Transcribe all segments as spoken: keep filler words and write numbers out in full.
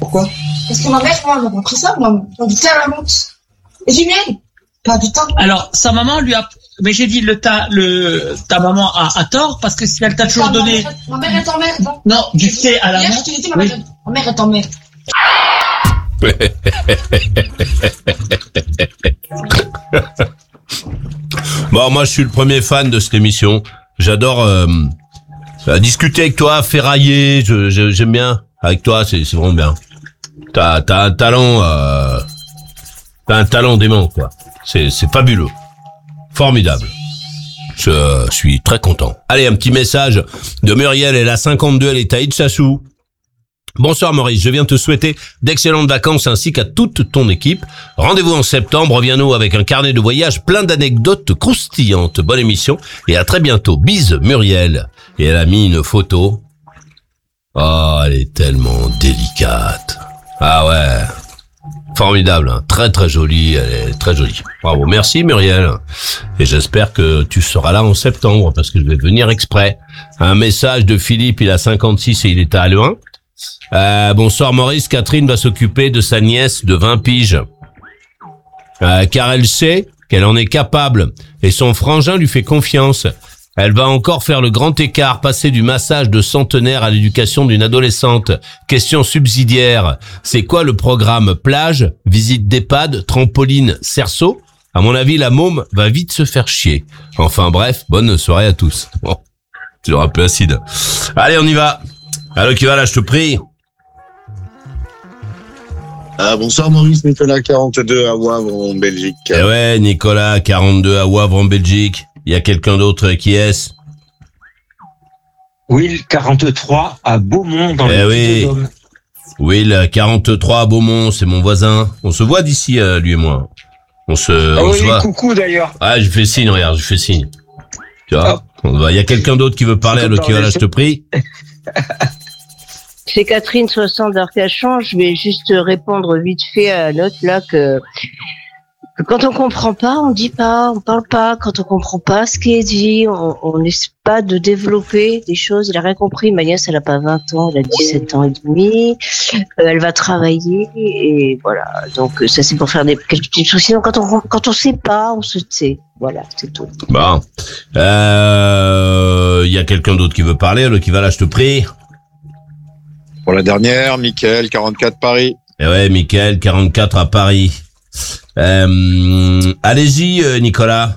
Pourquoi? Parce que ma mère, moi, elle m'a pas pris ça, moi, on dit tiens, la monte. Et j'ai dit, pas du temps. Alors, sa maman lui a, mais j'ai dit le ta, le, ta maman a, a tort, parce que si elle t'a toujours Ça, donné. Ma mère, elle t'emmerde, non? Non, du thé à la Hier, menthe. je te l'ai dit, ma mère, ma mère, elle t'emmerde. Bon, moi je suis le premier fan de cette émission. J'adore euh, discuter avec toi, ferrailler. Je, je, j'aime bien avec toi, c'est, c'est vraiment bien. T'as, t'as un talent, euh, t'as un talent dément quoi. C'est, c'est fabuleux, formidable. Je suis très content. Allez, un petit message de Muriel. Elle a cinquante-deux, elle est à Itchassou. Bonsoir Maurice, je viens te souhaiter d'excellentes vacances ainsi qu'à toute ton équipe. Rendez-vous en septembre, reviens-nous avec un carnet de voyage plein d'anecdotes croustillantes. Bonne émission et à très bientôt. Bise Muriel. Et elle a mis une photo. Oh, elle est tellement délicate. Ah ouais, formidable, hein. Très très jolie, elle est très jolie. Bravo, merci Muriel. Et j'espère que tu seras là en septembre parce que je vais venir exprès. Un message de Philippe, il a cinquante-six et il est à Halluin. Euh, bonsoir Maurice, Catherine va s'occuper de sa nièce de vingt piges. Euh, car elle sait qu'elle en est capable et son frangin lui fait confiance. Elle va encore faire le grand écart, passer du massage de centenaire à l'éducation d'une adolescente. Question subsidiaire, c'est quoi le programme? Plage, visite d'EHPAD, trampoline, cerceau? À mon avis, la môme va vite se faire chier. Enfin bref, bonne soirée à tous. Bon, toujours un peu acide. Allez, on y va. Allô, qui va là, je te prie. Ah, bonsoir Maurice, Nicolas quarante-deux à Wavre en Belgique. Eh ouais, Nicolas quarante-deux à Wavre en Belgique. Il y a quelqu'un d'autre qui est? Will quarante-trois à Beaumont dans eh le oui. Puy-de-Dôme. Will quarante-trois à Beaumont, c'est mon voisin. On se voit d'ici, euh, lui et moi. On se, Ah on oui, se voit. coucou d'ailleurs. Ah, je fais signe, regarde, je fais signe. Tu vois? On va. Il y a quelqu'un d'autre qui veut parler, C'est allô, comme qui va dans là, les- je te prie. C'est Catherine soixante d'Arcachon. Je vais juste répondre vite fait à l'autre là que, que quand on comprend pas, on dit pas, on parle pas. Quand on comprend pas ce qui est dit, on, on n'essaie pas de développer des choses. Il a rien compris. Ma nièce, elle a pas vingt ans, elle a dix-sept ans et demi. Euh, elle va travailler et voilà. Donc ça c'est pour faire des quelques petites choses. Sinon quand on quand on sait pas, on se tait. Voilà, c'est tout. Bon. Euh, il y a quelqu'un d'autre qui veut parler, allô, qui va là, je te prie. Pour la dernière, Mickaël, quarante-quatre Paris. Eh ouais, Mickaël, quarante-quatre à Paris. Euh, allez-y, euh, Nicolas.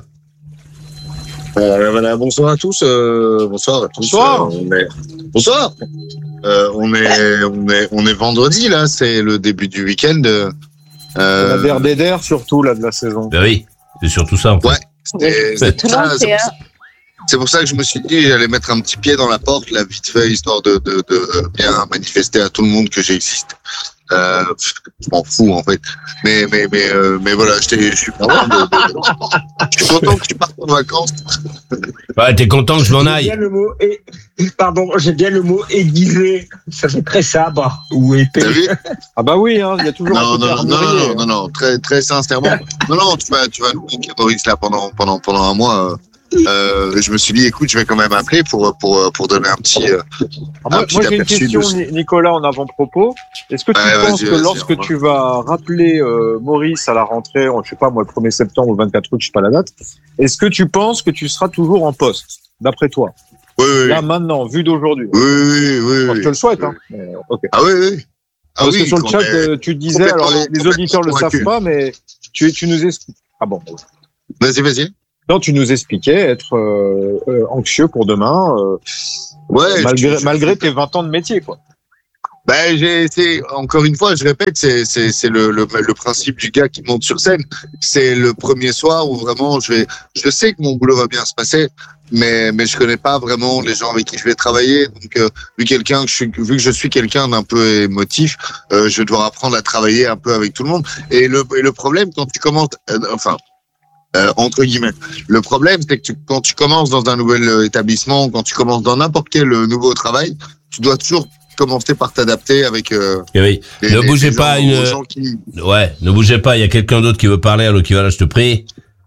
Euh, voilà, bonsoir à tous. Euh, bonsoir à tous. Bonsoir. Euh, on est... Bonsoir. Euh, on est, on est, on est vendredi là. C'est le début du week-end. Euh, La bière d'Eder, surtout, là, de la saison. Ben oui, c'est surtout ça, en fait. Ouais. C'est, c'est, Tout le monde, ça, c'est c'est, un- pour ça, c'est pour ça que je me suis dit j'allais mettre un petit pied dans la porte là vite fait histoire de, de, de bien manifester à tout le monde que j'existe. Euh, je m'en fous en fait. Mais mais mais euh, mais voilà, je, t'ai- je suis content. De, de- je suis content que tu partes en vacances. Ouais, t'es content que je m'en J'ai aille. bien le mot é- Pardon, j'ai bien le mot aiguisé. Ça fait très sabre ou épée. T'as vu? Ah bah oui, hein, il y a toujours Non un côté non non non armurier, non non non très très sincèrement. Non non, tu vas tu vas nous manquer Maurice là pendant pendant pendant un mois. Euh, euh, je me suis dit écoute, je vais quand même appeler pour pour pour donner un petit. Euh, Ah, moi, un petit moi, j'ai une aperçu question, de ce- Ni- Nicolas, en avant-propos. Est-ce que tu Ouais, penses vas-y, que vas-y, lorsque on va. tu vas rappeler euh, Maurice à la rentrée, je sais pas moi, le premier septembre ou le vingt-quatre août, je sais pas la date, est-ce que tu penses que tu seras toujours en poste, d'après toi? Oui oui Là, maintenant, vu d'aujourd'hui. oui oui oui. Moi, oui. je te le souhaite, hein. Mais, ok. Ah oui oui. Ah Parce oui, que sur le qu'on chat, est- euh, tu disais, alors les, les auditeurs le complètement savent convaincu. pas, mais tu, tu nous expliques. Ah bon. Vas-y vas-y. Non, tu nous expliquais être euh, euh, anxieux pour demain, euh, Ouais. malgré, je- je- malgré tes vingt ans de métier, quoi. Ben, j'ai, c'est, encore une fois, je répète, c'est, c'est, c'est le, le, le principe du gars qui monte sur scène. C'est le premier soir où vraiment je vais, je sais que mon boulot va bien se passer, mais, mais je connais pas vraiment les gens avec qui je vais travailler. Donc, euh, vu quelqu'un que je suis, vu que je suis quelqu'un d'un peu émotif, euh, je dois apprendre à travailler un peu avec tout le monde. Et le, et le problème quand tu commences, euh, enfin, Euh, entre guillemets. Le problème, c'est que tu, quand tu commences dans un nouvel euh, établissement, quand tu commences dans n'importe quel euh, nouveau travail, tu dois toujours commencer par t'adapter avec. Euh, Eh oui. les, Ne les- bougez les pas, gens, une- aux gens qui. Ouais, ne bougez pas, il y a quelqu'un d'autre qui veut parler, allô, qui va là, je te prie.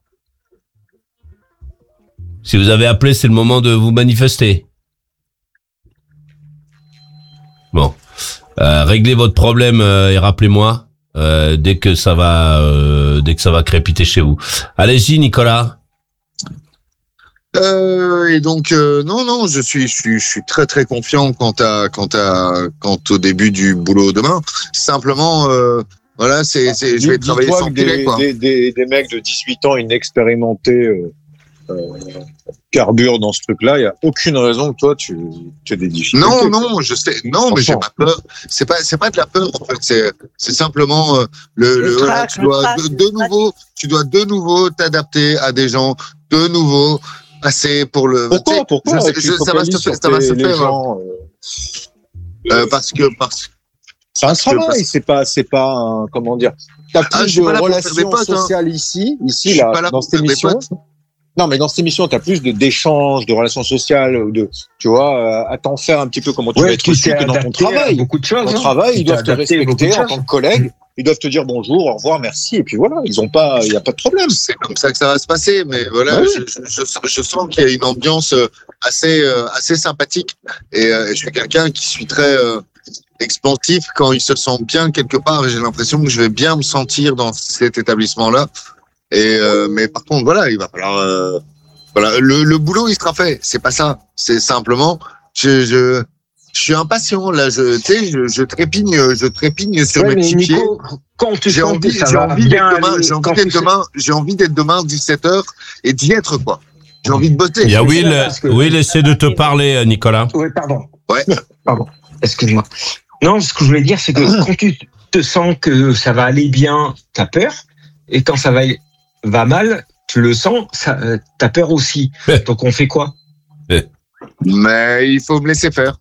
Si vous avez appelé, c'est le moment de vous manifester. Bon. Euh, réglez votre problème euh, et rappelez-moi euh, dès que ça va, euh, dès que ça va crépiter chez vous. Allez-y, Nicolas. Euh, et donc euh, non non je suis je suis je suis très très confiant quant à quant à quant au début du boulot demain. Simplement euh, voilà c'est c'est je vais Dis-toi travailler sans que filet des, quoi. des, des, des mecs de dix-huit ans inexpérimentés euh, euh, carburent dans ce truc-là. Il y a aucune raison que toi tu tu aies des difficultés. Non non je sais non mais j'ai pas peur. C'est pas c'est pas de la peur en fait c'est c'est simplement euh, le, le, Le voilà, trac, tu le dois trac, de, le de trac. nouveau tu dois de nouveau t'adapter à des gens de nouveau passer pour le. tu Pourquoi sais, Pourquoi je- tu je- ça va focalises se faire sur ça va tes- se les faire gens, euh, euh, parce que parce C'est un Parce que- travail, c'est pas, c'est pas un, comment dire. T'as plus Ah, je suis de pas là pour faire des relations potes, hein. sociales ici, Je ici, suis là, pas là dans pour cette faire des émission. potes. Non, mais dans cette émission, t'as plus de, d'échanges, de relations sociales, ou de, tu vois, euh, à t'en faire un petit peu comment tu vas Ouais, être tu reçu t'es que dans ton adapté à travail. beaucoup de choses. Ton hein. travail, Tu ils t'es doivent te adapté à beaucoup de respecter en choses. tant que collègue. Ils doivent te dire bonjour, au revoir, merci, et puis voilà. Ils ont pas, il y a pas de problème. C'est comme ça que ça va se passer, mais voilà, Bah oui. je, je, je, je sens qu'il y a une ambiance euh, assez euh, assez sympathique et euh, je suis quelqu'un qui suis très euh, expansif quand il se sent bien quelque part. J'ai l'impression que je vais bien me sentir dans cet établissement-là. Et euh, mais par contre, voilà, il va falloir euh, voilà le, le boulot, il sera fait. C'est pas ça. C'est simplement, je je je suis impatient là. Je tu sais, je, je trépigne, je trépigne sur Ouais, mes mais petits pieds. Nico, quand tu J'ai sens envie, que ça j'ai va envie bien d'être demain, aller, j'ai envie quand d'être tu sais- demain, j'ai envie d'être demain dix-sept heures et d'y être quoi. J'ai envie de bosser. Il y a Will, parce que- Will essaie de te parler, euh, Nicolas. Oui, pardon. Ouais. Pardon. Excuse-moi. Non, ce que je voulais dire, c'est que quand tu te sens que ça va aller bien, t'as peur. Et quand ça va, va mal, tu le sens, ça, euh, t'as peur aussi. Donc on fait quoi? Mais il faut me laisser faire.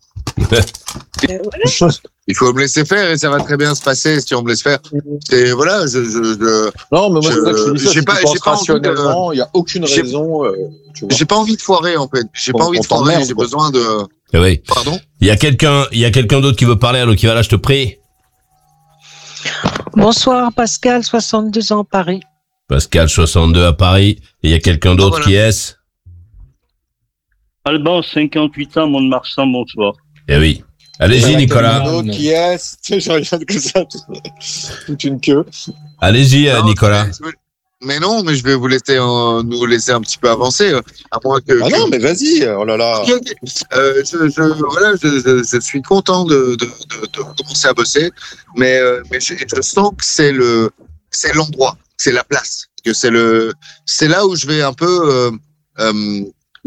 Il faut me laisser faire et ça va très bien se passer si on me laisse faire. C'est voilà, je, je, je Non, mais moi, Je- c'est ça que je te dis ça. j'ai Si pas- tu penses j'ai pas envie de- rationnellement, il y a aucune j'ai- raison, euh, tu vois. j'ai pas envie de foirer en fait. J'ai On- pas envie on de foirer. t'emmerde, J'ai quoi. besoin de. Eh oui. Pardon. Il y a quelqu'un, il y a quelqu'un d'autre qui veut parler, alors qui va là, je te prie. Bonsoir Pascal, soixante-deux ans, Paris. Pascal, soixante-deux à Paris. Et il y a quelqu'un d'autre voilà. qui est. Alban, cinquante-huit ans, Mont-de-Marsan, bonsoir. Eh oui. Allez-y, Ouais, Nicolas. t'as une autre qui est, tu sais, je regarde que ça, toute une queue. Allez-y, euh, Non, Nicolas. Mais, mais non, mais je vais vous laisser euh, nous laisser un petit peu avancer, euh, à moins que. Ah non, mais vas-y, oh là là. Ok, ok. Euh, je, je, voilà, je, je, je suis content de, de, de, de commencer à bosser, mais, euh, mais je, je sens que c'est le, c'est l'endroit, c'est la place, que c'est le, c'est là où je vais un peu, euh, euh,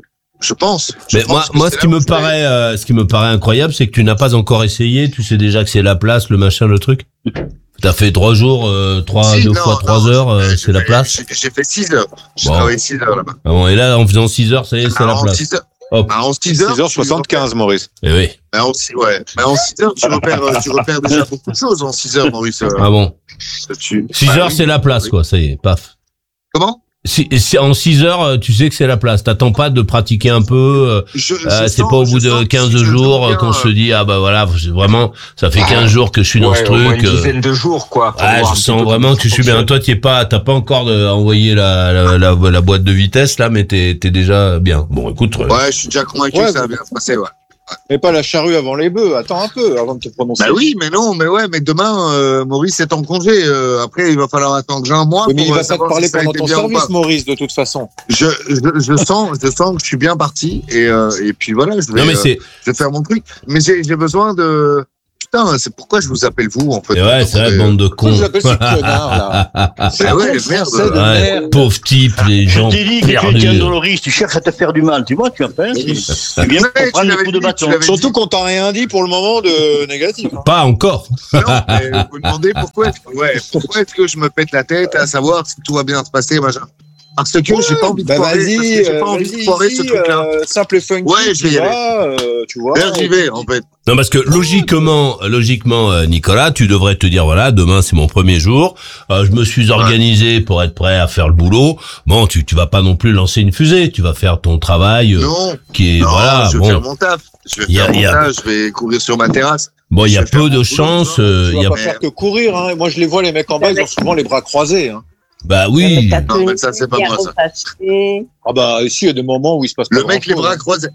je pense. Je Mais pense moi, que moi, c'est ce qui là où me je vais- paraît, euh, ce qui me paraît incroyable, c'est que tu n'as pas encore essayé. Tu sais déjà que c'est la place, le machin, le truc. T'as fait trois jours, euh, trois, Si, deux non, fois trois non, heures, euh, j'ai c'est la fait- place. J'ai j'ai fait six heures. J'ai Bon. travaillé six heures là-bas. Ah bon, et là, en faisant six heures, ça y est, c'est la Alors, en place. six heures, Hop. bah, en six six heures, heures tu soixante-quinze, Maurice. Eh oui. Bah, en six, ouais. Bah, en six heures, tu repères, euh, tu repères déjà beaucoup de choses en six heures, Maurice. euh, Ah bon. tu- Six Bah, heures, oui. c'est la place, Oui. quoi. Ça y est, paf. Comment? Si, si- en six heures, euh, tu sais que c'est la place. T'attends pas de pratiquer un peu. euh, Je- je euh, c'est sens- pas au je bout de sens que quinze si je jours euh, deviens, qu'on se euh, dit ah bah voilà, c'est vraiment, ça fait quinze jours que je suis dans Ouais, ce au moins truc. une euh, dizaine de jours, quoi. pour Ouais, voir un je petit sens peu vraiment comment que tu ça suis bien. fonctionne. Toi, t'y es pas, t'as pas encore de, envoyé la, la, la, la boîte de vitesse là, mais t'es, t'es déjà bien. Bon, écoute. euh, Ouais, je suis déjà convaincu Ouais, que ça va mais- bien se passer, ouais. Mais pas la charrue avant les bœufs. Attends un peu avant de te prononcer. Bah oui, mais non, mais ouais, mais demain, euh, Maurice est en congé. euh, après, il va falloir attendre que j'ai un mois Oui, mais il pour va euh, pas te savoir parler si ça a pendant été ton bien ou service, pas. Maurice, de toute façon. Je, je, je sens, je sens que je suis bien parti et, euh, et puis voilà, je vais, Non mais euh, c'est, je vais faire mon truc. Mais j'ai, j'ai besoin de. Putain, c'est pourquoi je vous appelle vous en fait. et ouais, c'est vrai, bande de Pourquoi cons. je l'appelle ce connard, là? C'est Bah un ouais, con merde. français de Ouais, merde. pauvre type, les gens Je t'ai dit que tu étais un perdus. doloriste, tu cherches à te faire du mal, tu vois, tu as peur. Tu viens Ouais, pour tu prendre le l'avais coup de dit, bâton. tu l'avais Surtout qu'on t'a rien dit pour le moment de négatif. hein. Pas encore. Non, mais vous demandez pourquoi est-ce que, ouais, pourquoi est-ce que je me pète la tête à savoir si tout va bien se passer, machin. Parce que j'ai pas envie de Bah foirer, parce que vas-y, j'ai euh, pas envie de vas-y, foirer ici, ce truc-là. euh, simple et funky, Ouais, je vais tu y vois, euh, tu vois. Là, j'y vais, en fait. Non, parce que logiquement, logiquement, euh, Nicolas, tu devrais te dire voilà, demain c'est mon premier jour. Euh, je me suis organisé pour être prêt à faire le boulot. Bon, tu tu vas pas non plus lancer une fusée. Tu vas faire ton travail, euh, Non, qui est non, voilà. je vais faire Bon, mon taf. Je vais Y a- faire mon y a- taf, je vais courir sur ma terrasse. bon, il y a je vais faire peu mon de boulot, chance. tu vois. euh, Tu il y vas a, pas faire que courir, hein. Moi, je les vois, les mecs en bas, ils ont souvent les bras croisés, hein. bah oui. T'as Non, mais ça, c'est pas bien moi, ça. repassé. Ah bah, ici, il y a des moments où il se passe pas Le mec, les grand-chose, bras hein. croisés.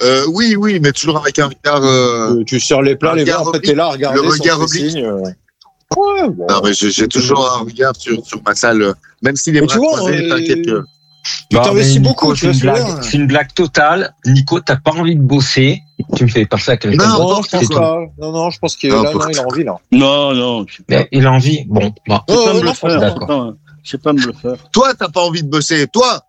Euh, oui, oui, mais toujours avec un regard. Euh, Tu, tu sors les plats, un les regard verres, en fait, oblique. t'es là à regarder. Le regard sans faire oblique. signe, euh. Ouais, bon. non, mais j'ai, j'ai toujours un regard sur, sur ma salle, euh, même si les Mais bras tu vois, croisés, euh, t'inquiète que. Tu Non, t'investis mais beaucoup, Nico, tu c'est vois une ce que je veux blague. dire. C'est une blague totale. Nico, t'as pas envie de bosser. Tu me fais pas ça quelqu'un Non, d'autre. Non, je pense c'est tout. pas. Non, non, je pense qu'il Non, là, pour- non, il a envie, là. Non, non, je sais pas. Mais il a envie. Bon, bon. Je sais Oh, pas ouais, me non, le faire. d'accord. Attends, je sais pas me le faire. Toi, t'as pas envie de bosser. Toi,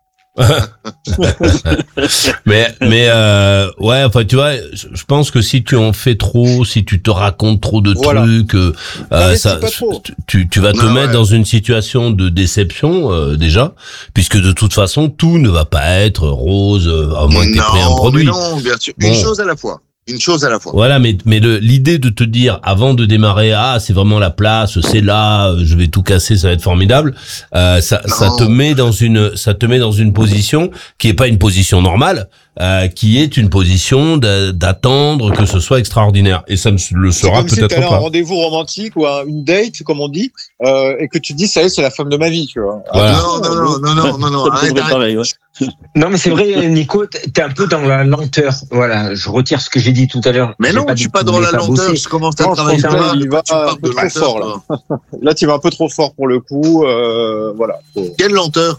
Mais mais euh, ouais, enfin tu vois, je je pense que si tu en fais trop, si tu te racontes trop de Voilà. trucs, euh, euh, T'investis ça, pas trop. tu tu vas te Non, mettre ouais. dans une situation de déception euh, déjà, puisque de toute façon tout ne va pas être rose, euh, à moins que t'aies pris un non, produit. mais non, bien sûr. Bon. Une chose à la fois. Une chose à la fois. Voilà, mais mais le- l'idée de te dire avant de démarrer, ah c'est vraiment la place, c'est là, euh, je vais tout casser, ça va être formidable. Euh, ça Non. ça te met dans une ça te met dans une position qui est pas une position normale, euh, qui est une position de- d'attendre que ce soit extraordinaire. Et ça ne le C'est sera comme si peut-être t'allais à un pas. rendez-vous romantique ou à une date, comme on dit, euh, et que tu te dis, ça y est, c'est la femme de ma vie, tu vois. Voilà. Non, non, non, non, non, non, non. Ça me Arrête, tomberait arrête. pareil, ouais. Non, mais c'est vrai, Nico, t'es un peu dans la lenteur. Voilà, je retire ce que j'ai dit tout à l'heure. Mais J'ai non, pas je dit suis que pas tu dans voulais la pas lenteur. bosser. Je commence à Non, je travailler pense que là. il va Tu parles un peu de trop lenteur, fort, là. toi. Là, tu vas un peu trop fort pour le coup. Euh, voilà. Faut- Quelle lenteur?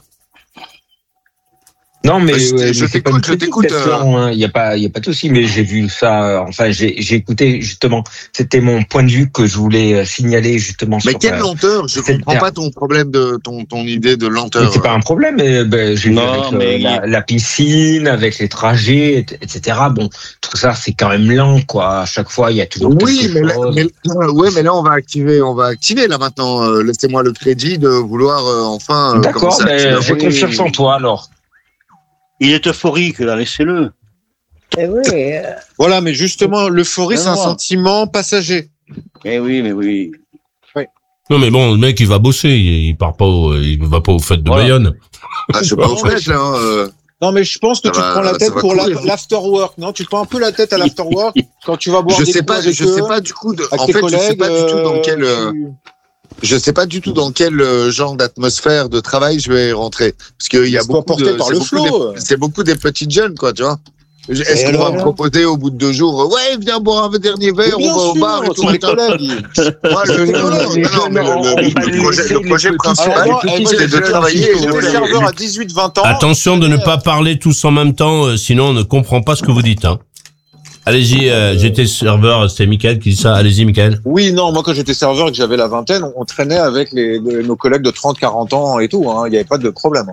Non, mais Je- euh, je mais c'est pas t'écoute, une je critique, t'écoute, bien sûr, hein. Il y a pas, il y a pas de souci, mais j'ai vu ça. euh, Enfin, j'ai, j'ai écouté justement. C'était mon point de vue que je voulais euh, signaler justement. Mais sur, quelle euh, lenteur? Je c'est comprends le pas ton problème de ton ton idée de mais lenteur. c'est pas un problème. Mais, ben, j'ai vu Non, avec euh, mais la, la piscine, avec les trajets, et- etc. Bon, tout ça, c'est quand même lent, quoi. À chaque fois, il y a toujours Oui, quelque mais là, chose. mais, euh, ouais, mais là on va activer, on va activer là maintenant. Euh, laissez-moi le crédit de vouloir euh, enfin. euh, D'accord, commencer à ben, activer. j'ai confiance en toi alors. Il est euphorique, là, laissez-le. Eh oui, euh, Voilà, mais justement, l'euphorie, Non, c'est un non. sentiment passager. Eh oui, mais oui. Non mais bon, le mec il va bosser, il, il part pas, au, il va pas aux fêtes de Voilà. Bayonne. Ah, je sais pas au fait là. hein, euh, Non, mais je pense que Ça tu va- te prends la ça tête va pour la- courir. l'afterwork, non? Tu te prends un peu la tête à l'afterwork quand tu vas boire Je des sais coups pas, avec je eux, sais pas du coup. De, avec en tes fait, je sais collègues. pas du tout dans euh, quel. euh, tu- Je sais pas du tout dans quel euh, genre d'atmosphère de travail je vais rentrer, parce qu'il y a Laisse-toi beaucoup porter de, par c'est le beaucoup flow. des- c'est beaucoup des petites jeunes quoi, tu vois. Est-ce Et qu'on va alors me proposer au bout de deux jours, euh, ouais, viens boire un dernier verre, Mais bien on va au sûr, bar et tout. sont les machin. collègues. Moi, le, Non, non, non, les non, jeunes, mais le, on- le- on le va projet, laisser le les projet petits- principal, Alors, moi, les eh, petits, moi, c'est de j'étais- travailler. et j'étais de- serveur à dix-huit vingt ans. Attention de ne pas parler tous en même temps, euh, sinon on ne comprend pas ce que vous dites. Hein. Allez-y, euh, j'étais serveur, c'était Mickaël qui dit ça. Allez-y, Mickaël. Oui, non, moi, quand j'étais serveur et que j'avais la vingtaine, on, on traînait avec les, les- nos collègues de trente, quarante ans et tout, hein. Il n'y avait pas de problème.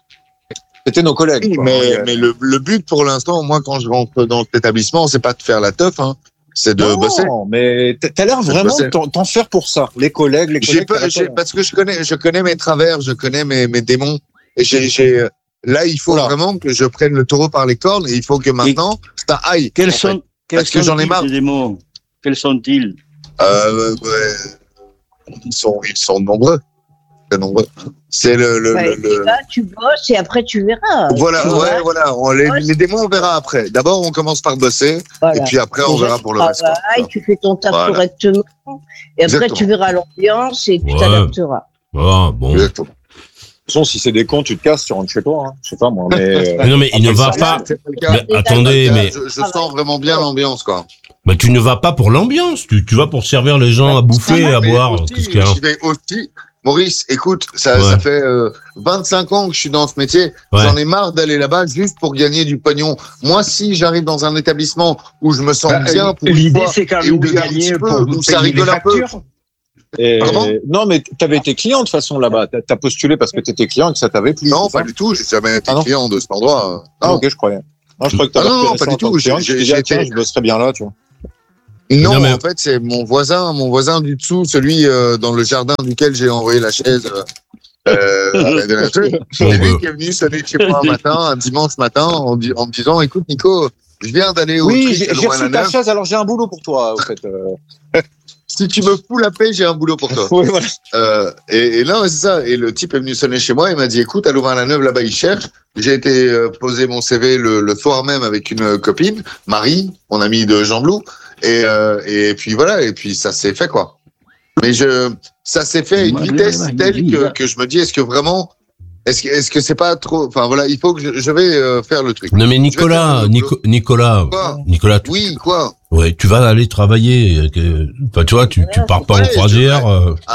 C'était nos collègues. Oui, quoi. mais, Il y a- mais le, le but pour l'instant, moi, quand je rentre dans cet établissement, c'est pas de faire la teuf, hein. C'est de non, bosser. mais t'as- t'as l'air C'est de vraiment bosser. de t'en t'en faire pour ça. Les collègues, les J'ai collègues. pas, t'as j'ai- pas- parce que je connais, je connais mes travers, je connais mes, mes démons. Et j'ai, j'ai, là, il faut Oula. vraiment que je prenne le taureau par les cornes et il faut que maintenant, ça aille. Quels en fait. sont, quels Parce que j'en ai sont-ils, marre. ces démons? Quels sont-ils? Euh, ouais, ils sont, ils sont nombreux. Très nombreux. C'est le, le, bah, le, tu le- vas, tu bosses et après tu verras. Voilà, Tu ouais, vois, voilà. On- les, Ouais, les démons, on verra après. D'abord, on commence par bosser, voilà. et puis après, on Déjà, verra tu pour le reste. quoi. travailles, tu fais ton taf Voilà. correctement, et après Exactement. tu verras l'ambiance et tu Ouais. t'adapteras. Ah bon. Exactement. De toute façon, si c'est des cons, tu te casses, tu rentres chez toi. Hein. Je sais pas moi, mais. Mais non, mais il ne va Après, pas. c'est pas le cas. Mais Des attendez, dames, mais Je, je sens vraiment bien l'ambiance, quoi. mais tu ne vas pas pour l'ambiance. Tu, tu vas pour servir les gens à bouffer, à Mais boire. aussi, Qu'est-ce qu'il y a? j'y vais aussi. Maurice, écoute, ça, Ouais. ça fait euh, vingt-cinq ans que je suis dans ce métier. Ouais. J'en ai marre d'aller là-bas juste pour gagner du pognon. Moi, si j'arrive dans un établissement où je me sens Bah, bien pour une L'idée, fois, c'est quand et même où de il y a un gagner petit peu, pour où vous ça payer les rigole un peu. factures. Et- Pardon non, mais t'avais été client de toute façon là-bas. T'as- T'as postulé parce que t'étais client et que ça t'avait plu. Non, c'est ça pas du tout. J'ai jamais été Ah non. client de cet endroit. Ah, Non. ok, je croyais. Non, je croyais que t'avais Ah non, repéré pas ça du en tant tout. que client, J'ai- tu t'es dit, j'ai ah, tiens, été- je bosserais bien là, tu vois. Non, Non, mais- en fait, c'est mon voisin, mon voisin du dessous, celui euh, dans le jardin duquel j'ai envoyé la chaise. Euh, euh, à la dernière fois. C'est lui qui est venu sonner chez moi un matin, un dimanche matin, en, di- en me disant, écoute, Nico, je viens d'aller au Oui, Tric j'ai à j'ai reçu ta Louvain-la-Neuve. chaise, alors j'ai un boulot pour toi, en fait. euh. Si tu me fous la paix, j'ai un boulot pour toi. Oui, voilà. Euh, et, et là, c'est ça. Et le type est venu sonner chez moi. Il m'a dit, écoute, à Louvain-la-Neuve, là-bas, il cherche. J'ai été euh, poser mon C V le, le soir même avec une euh, copine, Marie, mon amie de Jean Blou. Et, euh, et puis voilà. Et puis ça s'est fait, quoi. Mais je, ça s'est fait à une Ouais, vitesse ouais, ouais, telle oui, que, là. que je me dis, est-ce que vraiment Est-ce que est-ce que c'est pas trop, enfin voilà, il faut que je, je vais euh, faire le truc. Non mais Nicolas, Nico, Nicolas, Quoi Nicolas, tu, Oui, quoi ouais, tu vas aller travailler. euh, Enfin, tu vois, tu, tu pars pas Ouais, en je croisière. euh, à,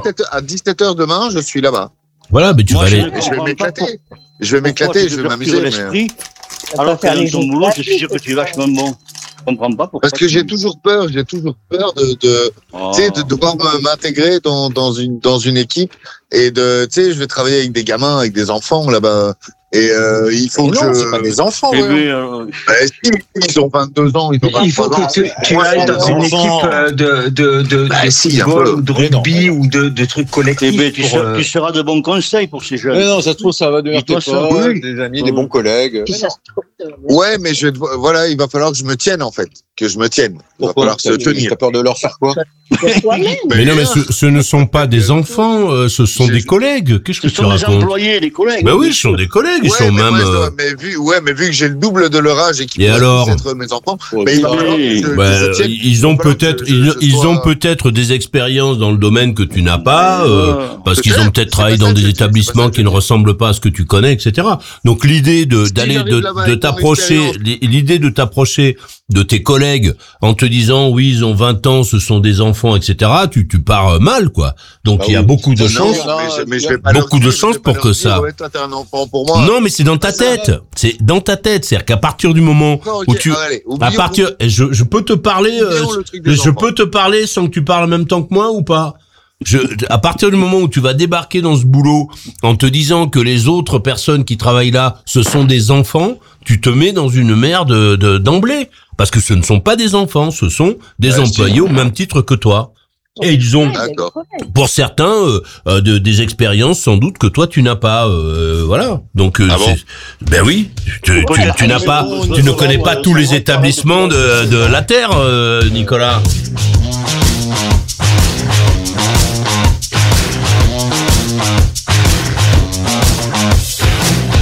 à dix-sept heures demain, je suis là-bas. Voilà, mais tu Moi, vas je- aller. Je vais comprends m'éclater. pas Je vais m'éclater, je vais m'amuser. mais- l'esprit. On Alors va faire que les dans ton jeux boulot, je gratuits, suis sûr que tu es vachement bon. Je comprends pas pourquoi. Parce que j'ai toujours peur, j'ai toujours peur de, de Oh. tu sais, de devoir me- m'intégrer dans, dans une, dans une équipe et de, tu sais, je vais travailler avec des gamins, avec des enfants là-bas. Et euh, il faut Mais que non, je. c'est pas des enfants, Eh ouais. ben, euh, Bah, si, ils ont vingt-deux ans, ils ont Il faut vingt-trois ans. que tu, tu Moi, ailles je dans suis une des équipe enfants. euh, de, de, de, Bah, de si, un football peu. ou de Mais non. rugby ou de, de trucs eh collectifs. ben, tu, pour, seras, euh, tu seras de bons conseils pour ces jeunes. Mais non, ça se trouve, ça va devenir tes Dis-toi ça, potes, oui. des amis, des bons collègues. si ça se trouve, euh, Ouais, mais je vais, devoir- voilà, il va falloir que je me tienne en fait, que je me tienne. Il va Pourquoi falloir se T'as tenir. t'as peur de leur faire quoi? de toi-même. Mais non, mais ce, ce ne sont pas des enfants, euh, ce sont J'ai- des collègues. Qu'est-ce que Ce tu sont des racontes? employés, des collègues. Bah oui, ce sont des collègues. Ils Ouais, sont mais même. moi, je euh, dois- mais vu, ouais, mais vu que j'ai le double de leur âge et qu'ils Et pourraient alors tous être mes enfants, Ouais, mais il va oui. falloir que je, que bah, je tienne. ils ont Il va falloir peut-être, que je- ils, je ils ont sois- peut-être des expériences dans le domaine que tu n'as pas, euh, Ouais. parce qu'ils ont Peut-être, peut-être c'est travaillé pas ça dans que des je dis, c'est pas établissements ça que qui je ne dis. ressemblent pas à ce que tu connais, et cetera. Donc l'idée de Si d'aller j'arrive de, là-bas de avec mon t'approcher, expérience. l'idée de t'approcher de tes collègues en te disant oui ils ont vingt ans, ce sont des enfants, et cetera. Tu tu pars euh, mal quoi. Donc Bah il y a oui. beaucoup de Non, chances. mais je, mais je vais pas Beaucoup leur de dire, chances je vais pas pour que leur dire, ça- ouais, toi, t'es un enfant pour moi. Non mais c'est dans ta ça. tête. C'est dans ta tête. C'est-à-dire qu'à partir du moment Non, ok, où tu, allez, à oublions- partir, et je je peux te parler. euh, oublions le truc des Je enfants. peux te parler sans que tu parles en même temps que moi ou pas? Je, à partir du moment où tu vas débarquer dans ce boulot en te disant que les autres personnes qui travaillent là, ce sont des enfants, tu te mets dans une merde de, d'emblée. Parce que ce ne sont pas des enfants, ce sont des Ouais, employés c'est- au même titre que toi. Et ils ont, D'accord. pour certains, euh, euh, de, des expériences sans doute que toi tu n'as pas. Euh, voilà. Donc, euh, Ah bon c'est- ben oui, tu, tu, tu n'as pas, tu ne connais pas tous les établissements de, de la terre, euh, Nicolas.